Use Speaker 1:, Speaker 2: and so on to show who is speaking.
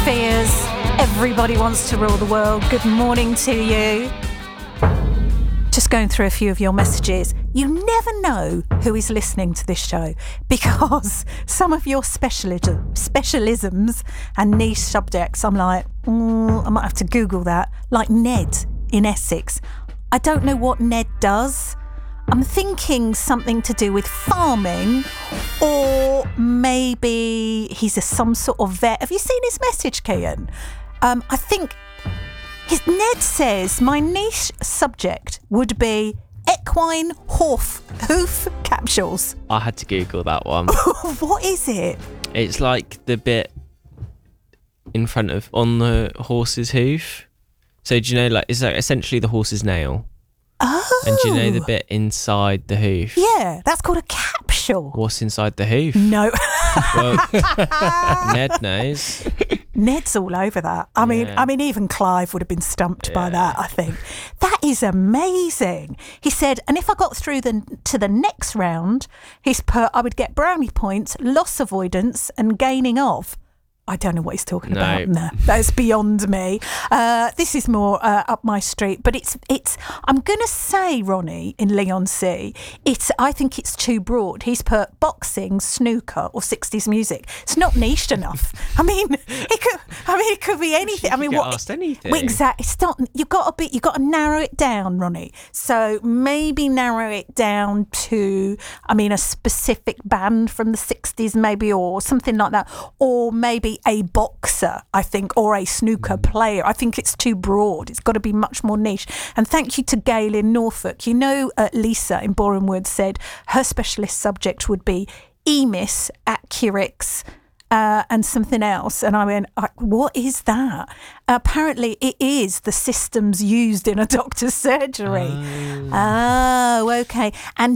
Speaker 1: Fears. Everybody wants to rule the world. Good morning to you. Just going through a few of your messages. You never know who is listening to this show because some of your specialisms and niche subjects, I'm like, I might have to Google that. Like Ned in Essex. I don't know what Ned does. I'm thinking something to do with farming, or maybe he's some sort of vet. Have you seen his message, Kian? I think Ned says my niche subject would be equine hoof capsules.
Speaker 2: I had to Google that one.
Speaker 1: What is it?
Speaker 2: It's like the bit in front of, on the horse's hoof. So do you know, like, it's like essentially the horse's nail.
Speaker 1: Oh.
Speaker 2: And do you know the bit inside the hoof?
Speaker 1: Yeah, that's called a capsule.
Speaker 2: What's inside the hoof?
Speaker 1: No.
Speaker 2: Well, Ned knows.
Speaker 1: Ned's all over that. I mean, even Clive would have been stumped by that, I think. That is amazing. He said, and if I got through to the next round, he's put, I would get brownie points, loss avoidance, and gaining of. I don't know what he's talking about. No, that's beyond me. This is more up my street, but it's. I'm gonna say, Ronnie in Leon C. I think it's too broad. He's put boxing, snooker, or 60s music. It's not niched enough. I mean, it could be anything. I mean,
Speaker 2: what? Asked anything.
Speaker 1: Exactly. It's not. You got to narrow it down, Ronnie. So maybe narrow it down to, a specific band from the 60s, maybe, or something like that, or maybe a boxer, I think, or a snooker player. I think it's too broad. It's got to be much more niche. And thank you to Gail in Norfolk. Lisa in Borehamwood said her specialist subject would be EMIS, Accurix, and something else. And I went, what is that? Apparently it is the systems used in a doctor's surgery. Oh, okay. And